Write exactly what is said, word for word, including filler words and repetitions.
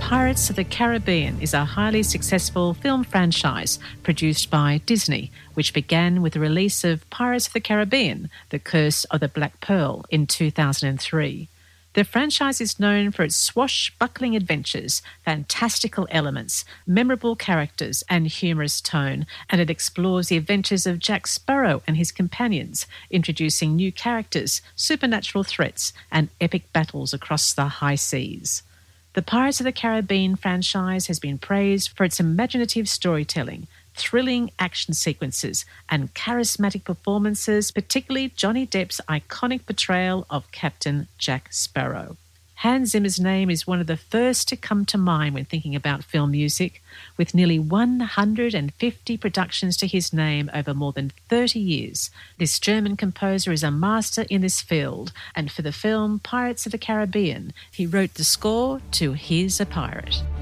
Pirates of the Caribbean is a highly successful film franchise produced by Disney, which began with the release of Pirates of the Caribbean, The Curse of the Black Pearl in two thousand three. The franchise is known for its swashbuckling adventures, fantastical elements, memorable characters and humorous tone, and it explores the adventures of Jack Sparrow and his companions, introducing new characters, supernatural threats, and epic battles across the high seas. The Pirates of the Caribbean franchise has been praised for its imaginative storytelling, thrilling action sequences, and charismatic performances, particularly Johnny Depp's iconic portrayal of Captain Jack Sparrow. Hans Zimmer's name is one of the first to come to mind when thinking about film music, with nearly one hundred fifty productions to his name over more than thirty years. This German composer is a master in this field, and for the film Pirates of the Caribbean, he wrote the score to Here's a Pirate.